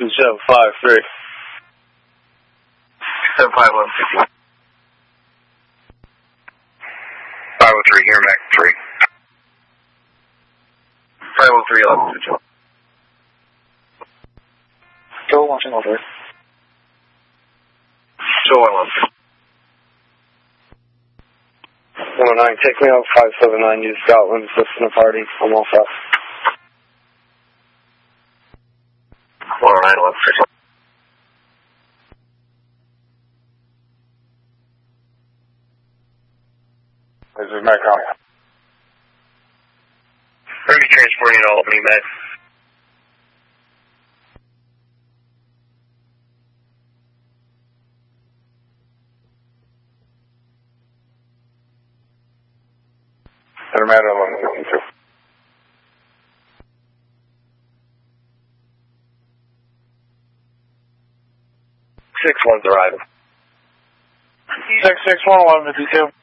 2753. 7511. 503 here, Mac 3. 503 11. Go 1 single 3. Show 111. 109, take me out 579, use Scotland, listen to party, I'm all set. 109 11. This is Mac out. We're going to be transporting to Albany, Mac. Center matter 1152. 6-1's arriving. 661 1152.